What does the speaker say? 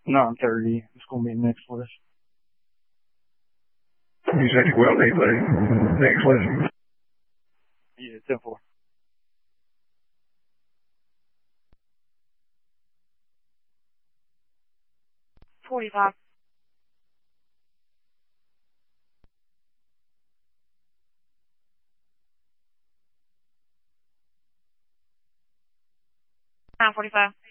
No, I'm 30. It's going to be next list. You said 12, buddy. Next list. Yeah, 10-4. $45. $9.45.